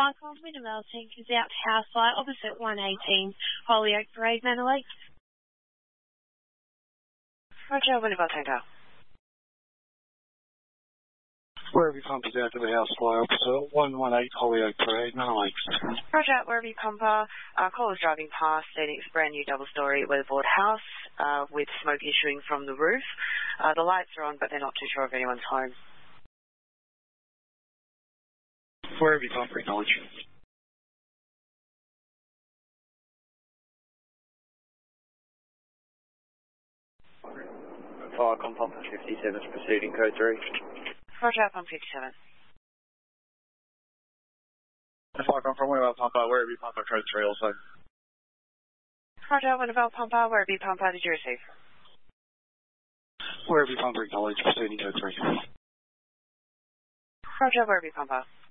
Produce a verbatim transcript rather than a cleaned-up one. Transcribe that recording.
Flycom Wintervale tank is out to Housefly opposite one eighteen Holyoke Parade, Manly. Roger, Wintervale tanker. Wherever you pump is out to the Housefly opposite one eighteen Holyoke Parade, Manly. Roger, wherever you pumper, uh, callers driving past, stating it's a brand new double-storey weatherboard house uh, with smoke issuing from the roof. Uh, the lights are on, but they're not too sure if anyone's home. Wherever you pump, acknowledge. Flycom pump fifty-seven is proceeding, code three. Roger, pump fifty-seven. Flycom from Wintervale pumper, wherever you pump, code three also. Roger, Wintervale pumper, wherever you pumper, did you receive? Wherever you pump, acknowledge, proceeding, code three. Roger, wherever you pumper.